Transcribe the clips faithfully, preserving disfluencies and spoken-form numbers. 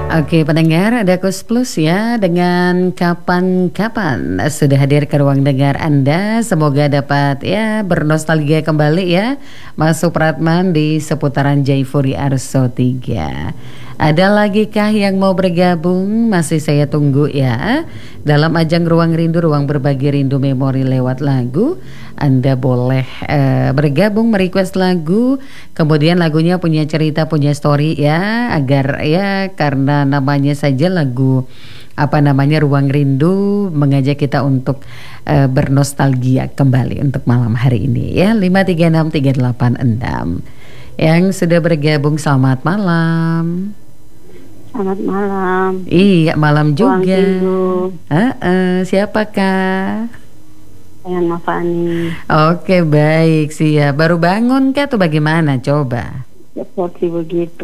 Oke pendengar, ada Kus Plus ya dengan kapan-kapan sudah hadir ke ruang dengar Anda. Semoga dapat ya bernostalgia kembali ya. Mas Supratman di seputaran Jaifuri Arso tiga. Ada lagi kah yang mau bergabung? Masih saya tunggu ya. Dalam ajang Ruang Rindu, ruang berbagi rindu memori lewat lagu, Anda boleh uh, bergabung, merequest lagu. Kemudian lagunya punya cerita, punya story ya. Agar ya karena namanya saja lagu apa namanya Ruang Rindu, mengajak kita untuk uh, bernostalgia kembali untuk malam hari ini ya. Lima tiga enam tiga delapan enam. Yang sudah bergabung selamat malam. Selamat malam. Iya malam juga. Uh, uh, siapakah? Dengan Mbak Fani. Oke baik siap. Baru bangun kah atau bagaimana coba? Seperti begitu.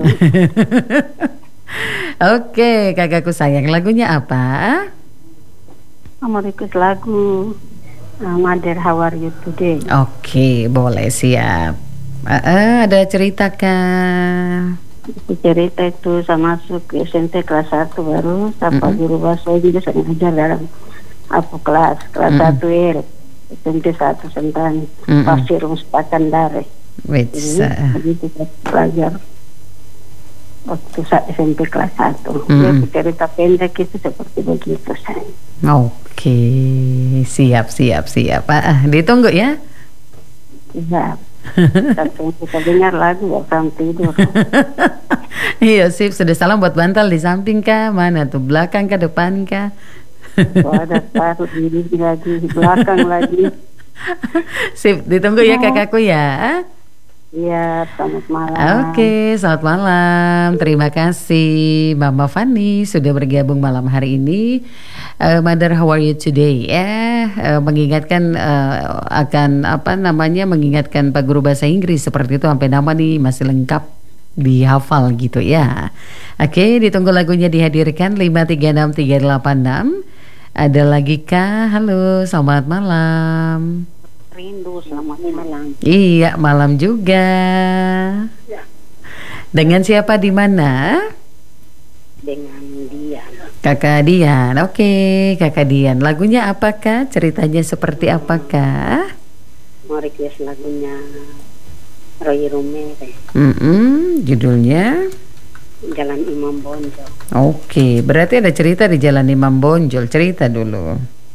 Oke kakakku sayang, lagunya apa? Mau request lagu uh, Mother How Are You Today. Oke boleh siap. Uh, uh, ada cerita kah? Cerita itu saya masuk ke S M P kelas satu baru sampai mm-hmm. guru bahasa juga saya ngajar dalam apa kelas kelas mm-hmm. satu R S M P satu tentang mm-hmm. pasir rumpakan dari. Bisa. Begitu saya belajar waktu S M P kelas satu. Mm-hmm. Jadi cerita pendek itu seperti begitu saya. Oke siap siap siap. Ah, ditunggu ya. Siap. Tapi kita dengar lagu gak akan tidur. Iya sip, sudah salam buat bantal di samping kah? Mana tuh, belakang kah, depan kah? Oh, ada taruh diri lagi, di belakang lagi. Sip, ditunggu ya kakakku ya. Iya, selamat malam. Oke, selamat malam. Terima kasih Mama Fani sudah bergabung malam hari ini. uh, Mother How Are You Today ya, uh, mengingatkan uh, akan apa namanya mengingatkan Pak Guru Bahasa Inggris seperti itu, sampai nama nih masih lengkap dihafal gitu ya. Oke, ditunggu lagunya dihadirkan. Lima tiga enam tiga delapan enam. Ada lagi kah? Halo, selamat malam. Rindu, selamat malam. Iya, malam juga. Ya. Dengan siapa di mana? Dengan Dian. Kakak Dian. Oke, Kakak Dian. Lagunya apakah? Ceritanya seperti apakah? Mau request lagunya Roy Romero. Mm-mm, judulnya Jalan Imam Bonjol. Oke, berarti ada cerita di Jalan Imam Bonjol. Cerita dulu.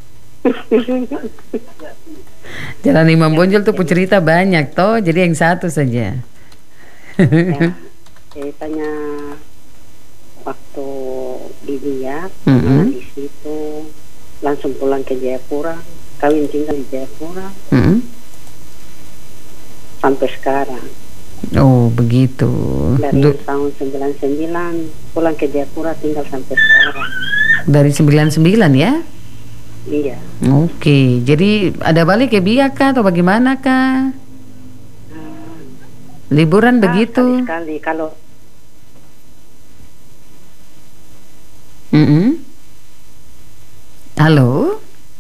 Jalan Imam Bonjol tuh cerita banyak toh, jadi yang satu saja. Ya, ceritanya waktu di Biak, mm-hmm. nah, di situ langsung pulang ke Jayapura, kawin tinggal di Jayapura, mm-hmm. sampai sekarang. Oh begitu. Dari Du- tahun sembilan puluh sembilan pulang ke Jayapura tinggal sampai sekarang. Dari sembilan puluh sembilan ya? Iya. Oke, jadi ada balik ke Biak kah atau bagaimana kah? Hmm. Liburan Ah, begitu? sekali-sekali kalau Mm-mm. Halo?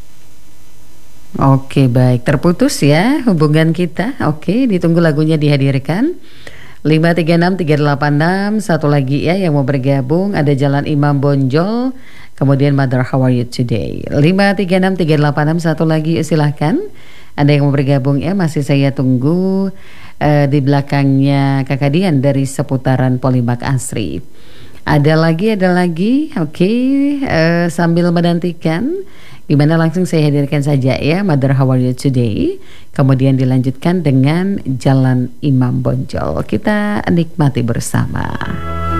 Oke baik, terputus ya hubungan kita. Oke, ditunggu lagunya dihadirkan. Lima tiga enam tiga delapan enam. Satu lagi ya yang mau bergabung, ada Jalan Imam Bonjol, kemudian Mother How Are You Today. Lima tiga enam tiga delapan enam. Satu lagi silahkan. Ada yang mau bergabung ya, masih saya tunggu. uh, Di belakangnya Kakak Dian dari seputaran Polimak Asri. Ada lagi, ada lagi. Oke, uh, sambil menantikan, gimana langsung saya hadirkan saja ya Mother How Are You Today. Kemudian dilanjutkan dengan Jalan Imam Bonjol. Kita nikmati bersama.